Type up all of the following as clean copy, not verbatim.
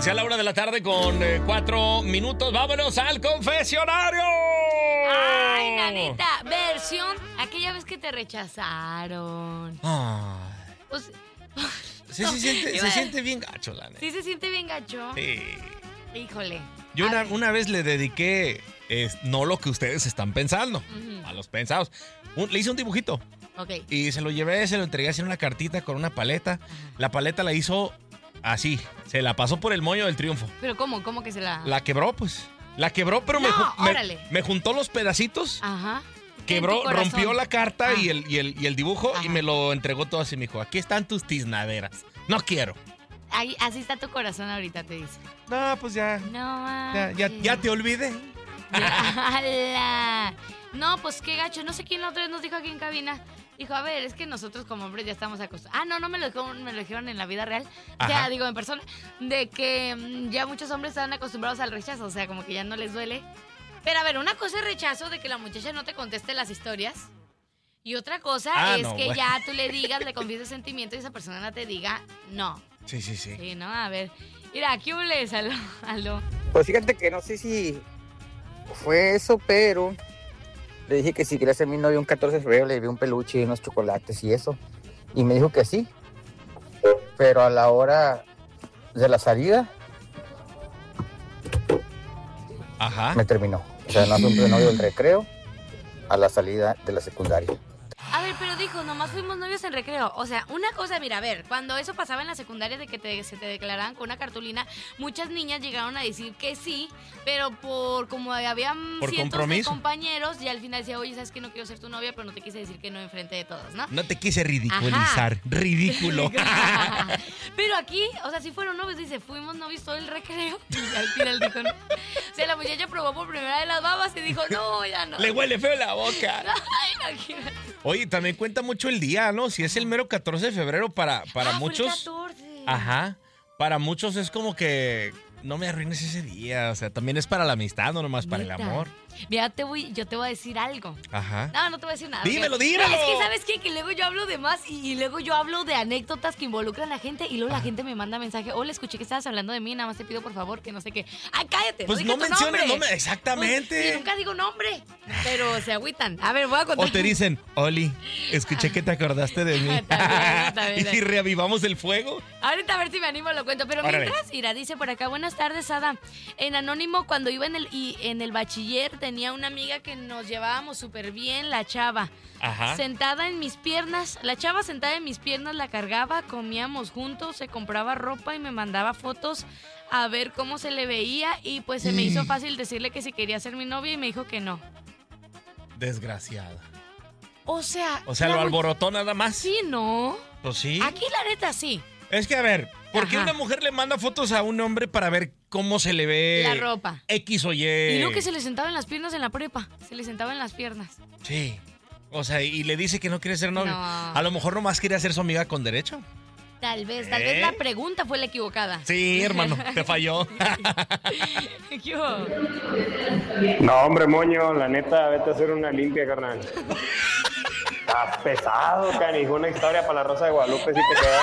Sea la 1:00 con 4 minutos. ¡Vámonos al confesionario! Ay, nanita, versión aquella vez que te rechazaron. Pues, Sí, se siente bien gacho, la neta. ¿Sí se siente bien gacho? Sí. Híjole. Yo una vez le dediqué, no lo que ustedes están pensando, a los pensados. Le hice un dibujito. Ok. Y se lo llevé, se lo entregué así en una cartita con una paleta. La paleta la hizo así, se la pasó por el moño del triunfo. ¿Pero cómo? ¿Cómo que se la...? La quebró, pues. La quebró, pero órale. me juntó los pedacitos. Ajá. Quebró, rompió la carta y el dibujo. Ajá. Y me lo entregó todo así. Me dijo, aquí están tus tiznaderas. No quiero. Ahí, así está tu corazón ahorita, te dice. No, pues ya. No, Ya te olvidé. ¡Hala! No, pues qué gacho. No sé quién la otra vez nos dijo aquí en cabina. Dijo, a ver, es que nosotros como hombres ya estamos acostumbrados. No me lo dijeron en la vida real. O sea, digo, en persona. De que ya muchos hombres están acostumbrados al rechazo. O sea, como que ya no les duele. Pero a ver, una cosa es rechazo de que la muchacha no te conteste las historias. Y otra cosa es que ya tú le digas, le confieses sentimientos y esa persona no te diga no. Sí. Sí, ¿no? A ver. Mira, ¿qué hules, Aldo? Pues fíjate que no sé si fue eso, pero le dije que si quería ser mi novio un 14 de febrero, le llevé un peluche y unos chocolates y eso. Y me dijo que sí. Pero a la hora de la salida, me terminó. O sea, no fue un novio del recreo a la salida de la secundaria. A ver, pero dijo, nomás fuimos novios en recreo. O sea, una cosa, mira, a ver, cuando eso pasaba en la secundaria de que se te declaraban con una cartulina, muchas niñas llegaron a decir que sí, pero como habían por cientos compromiso de compañeros, y al final decía, oye, ¿sabes que no quiero ser tu novia? Pero no te quise decir que no enfrente de todos, ¿no? No te quise ridiculizar. Ajá. Ridículo. Pero aquí, o sea, si fueron novios, dice, fuimos novios todo el recreo. Y al final dijo, no. O sea, la muchacha probó por primera vez las babas y dijo, no, ya no. Le huele feo la boca. Ay, imagínate. Oye, también cuenta mucho el día, ¿no? Si es el mero 14 de febrero para muchos. Fue el 14. Ajá. Para muchos es como que no me arruines ese día. O sea, también es para la amistad, no nomás para el amor. Mira, yo te voy a decir algo. Ajá. No te voy a decir nada. Dímelo. Es que, ¿sabes qué? Que luego yo hablo de más y luego yo hablo de anécdotas que involucran a la gente y luego la gente me manda mensaje. Hola, escuché que estabas hablando de mí, nada más te pido por favor que no sé qué. ¡Ay, cállate! Pues no no menciones nombre. Pues, Exactamente. sí, nunca digo nombre, pero se agüitan. A ver, voy a contar. O te dicen, Oli, escuché que te acordaste de mí. También. ¿Y si reavivamos el fuego? Ahorita a ver si me animo lo cuento. Pero mientras, Ira dice por acá, buenas tardes, Ada. En Anónimo, cuando iba en el bachiller, tenía una amiga que nos llevábamos súper bien, la chava. Ajá. Sentada en mis piernas, la chava sentada en mis piernas la cargaba, comíamos juntos, se compraba ropa y me mandaba fotos a ver cómo se le veía y pues se me hizo fácil decirle que si quería ser mi novia y me dijo que no. Desgraciada. O sea, lo alborotó nada más. Sí, ¿no? Pues sí. Aquí la neta sí. Es que a ver, ¿por qué una mujer le manda fotos a un hombre para ver cómo se le ve la ropa? X o Y. Y luego que se le sentaba en las piernas en la prepa. Se le sentaba en las piernas. Sí. O sea, y le dice que no quiere ser novio. No. A lo mejor nomás quería ser su amiga con derecho. Tal vez la pregunta fue la equivocada. Sí, hermano, te falló. ¿Qué hubo? No, hombre, moño, la neta, vete a hacer una limpia, carnal. Estás pesado, canijo. Una historia para la Rosa de Guadalupe, sí te queda.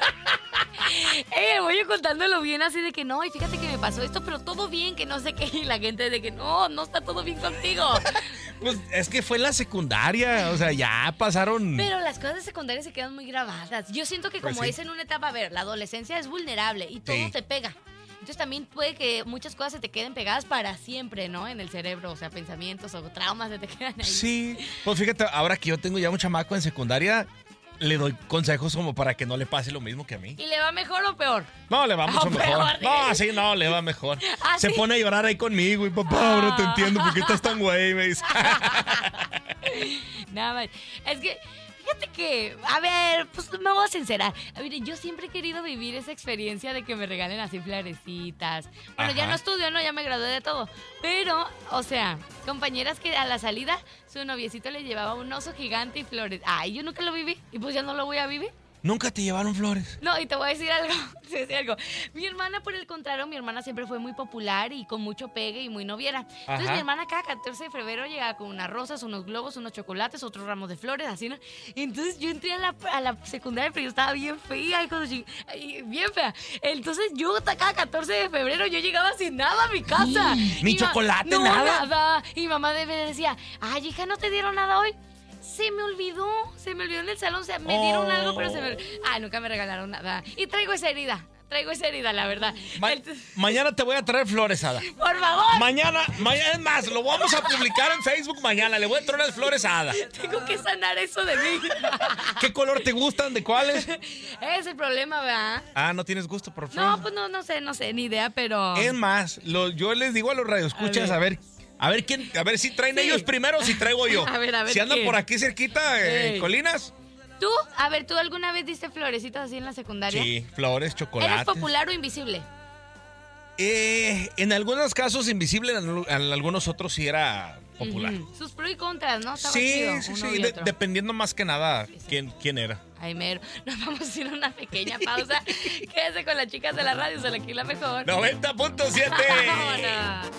Voy contándolo bien así de que no, y fíjate que me pasó esto, pero todo bien, que no sé qué, y la gente de que no está todo bien contigo. Pues es que fue en la secundaria, o sea, ya pasaron. Pero las cosas de secundaria se quedan muy grabadas. Yo siento que como es en una etapa, a ver, la adolescencia es vulnerable y todo te pega. Entonces también puede que muchas cosas se te queden pegadas para siempre, ¿no? En el cerebro, o sea, pensamientos o traumas se te quedan ahí. Sí, pues fíjate, ahora que yo tengo ya un chamaco en secundaria, le doy consejos como para que no le pase lo mismo que a mí. ¿Y le va mejor o peor? No, le va mucho mejor. Peor, No, le va mejor. Se ¿sí? pone a llorar ahí conmigo y papá, ahora te entiendo, ¿por qué estás tan güey? Me dice. Nada más. Es que, fíjate que, a ver, pues me voy a sincerar. A ver, yo siempre he querido vivir esa experiencia de que me regalen así florecitas. Bueno, ya no estudio, ¿no? Ya me gradué de todo. Pero, o sea, compañeras que a la salida su noviecito le llevaba un oso gigante y flores. Ay, yo nunca lo viví y pues ya no lo voy a vivir. ¿Nunca te llevaron flores? No, y te voy a decir algo, Mi hermana, por el contrario, mi hermana siempre fue muy popular y con mucho pegue y muy noviera. Entonces, mi hermana cada 14 de febrero llegaba con unas rosas, unos globos, unos chocolates, otros ramos de flores, así, ¿no? Entonces, yo entré a la secundaria, pero yo estaba bien fea, bien fea. Entonces, yo cada 14 de febrero, yo llegaba sin nada a mi casa. Ni chocolate, no, nada. Y mi mamá me decía, ay, hija, ¿no te dieron nada hoy? Se me olvidó en el salón, me dieron algo, pero se me olvidó. Ay, nunca me regalaron nada. Y traigo esa herida, la verdad. Mañana te voy a traer flores, Ada. Por favor. Mañana, es más, lo vamos a publicar en Facebook mañana. Le voy a traer las flores a Ada. Tengo que sanar eso de mí. ¿Qué color te gustan? ¿De cuáles? Es el problema, ¿verdad? Ah, ¿no tienes gusto por flores? No, pues no sé, ni idea, pero... Es más, yo les digo a los radioescuchas, a ver si traen ellos primero o si traigo yo. A ver. Si andan por aquí cerquita, Colinas. ¿Tú alguna vez diste florecitas así en la secundaria? Sí, flores, chocolates. ¿Eres popular o invisible? En algunos casos invisible, en algunos otros sí era popular. Sus pros y contras, ¿no? Estaba Sí, chido, dependiendo más que nada quién era. Ay, mero. Nos vamos a ir a una pequeña pausa. Quédese con las chicas de la radio, se la aquí la mejor. 90.7. Vámonos.